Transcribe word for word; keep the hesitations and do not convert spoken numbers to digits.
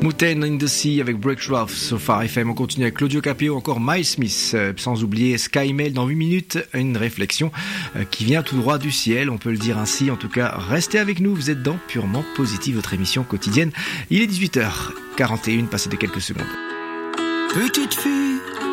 Mountain in the Sea avec Breakthrough So Far F M. On continue avec Claudio Capeo, encore Miles Smith, euh, sans oublier Sky Mail dans huit minutes, une réflexion euh, qui vient tout droit du ciel, on peut le dire ainsi. En tout cas, restez avec nous, vous êtes dans Purement Positive, votre émission quotidienne. Il est dix-huit heures quarante et une, passé de quelques secondes. Petite fille